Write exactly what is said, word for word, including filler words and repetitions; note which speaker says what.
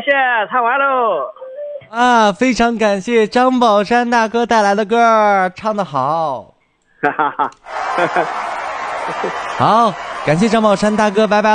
Speaker 1: 谢，唱完喽。
Speaker 2: 啊，非常感谢张宝山大哥带来的歌儿，唱得好。
Speaker 1: 哈哈哈。
Speaker 2: 好，感谢张宝山大哥，拜拜。